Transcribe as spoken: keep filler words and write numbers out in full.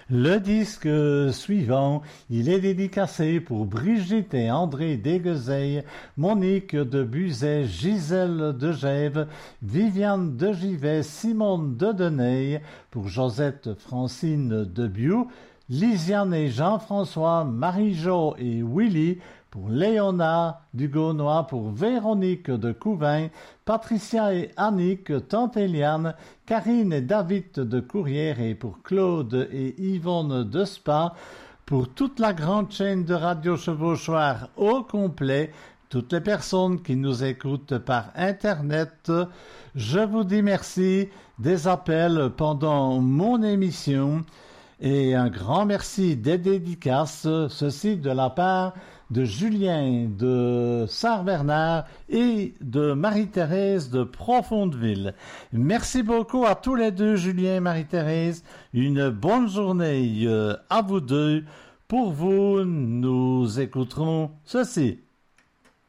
Le disque suivant, il est dédicacé pour Brigitte et André Deguezeil, Monique de Buzet, Gisèle de Gève, Viviane de Givet, Simone de Deney, pour Josette Francine de Biou, Lisiane et Jean-François, Marie-Jo et Willy, pour Léonard Dugaunois, pour Véronique de Couvain, Patricia et Annick, Tante Eliane, Karine et David de Courrières et pour Claude et Yvonne de Spa, pour toute la grande chaîne de Radio Chevauchoir au complet, toutes les personnes qui nous écoutent par Internet, je vous dis merci des appels pendant mon émission et un grand merci des dédicaces, ceci de la part de Julien de Sarre-Bernard et de Marie-Thérèse de Profondeville. Merci beaucoup à tous les deux, Julien et Marie-Thérèse. Une bonne journée à vous deux. Pour vous, nous écouterons ceci.